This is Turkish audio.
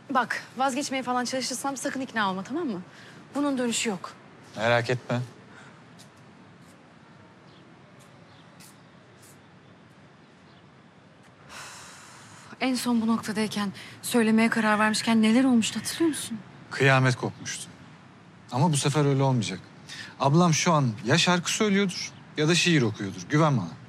Bak vazgeçmeye falan çalışırsam sakın ikna olma, tamam mı? Bunun dönüşü yok. Merak etme. En son bu noktadayken, söylemeye karar vermişken neler olmuştu hatırlıyor musun? Kıyamet kopmuştu. Ama bu sefer öyle olmayacak. Ablam şu an ya şarkı söylüyordur ya da şiir okuyordur. Güven bana.